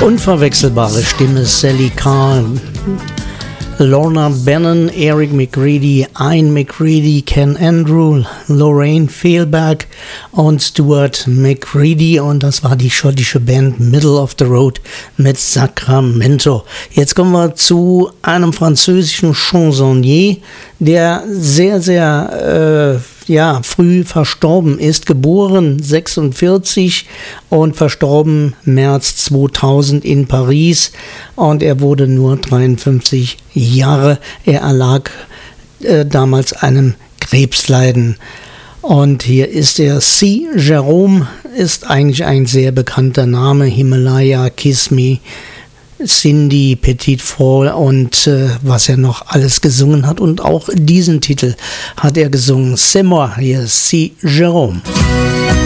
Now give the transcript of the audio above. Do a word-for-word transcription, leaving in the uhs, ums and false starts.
Unverwechselbare Stimme Sally Carr, Lorna Bannon, Eric McCready, Ian McCready, Ken Andrew, Lorraine Fehlberg und Stuart McCready, und das war die schottische Band Middle of the Road mit Sacramento. Jetzt kommen wir zu einem französischen Chansonnier, der sehr, sehr äh, ja, früh verstorben ist, geboren sechsundvierzig und verstorben März zweitausend in Paris, und er wurde nur dreiundfünfzig Jahre. Er erlag äh, damals einem Krebsleiden. Und hier ist er. C. Jerome ist eigentlich ein sehr bekannter Name. Himalaya, Kiss Me, Cindy, Petit Fall und äh, was er noch alles gesungen hat. Und auch diesen Titel hat er gesungen. C'est moi, hier ist C. Jerome.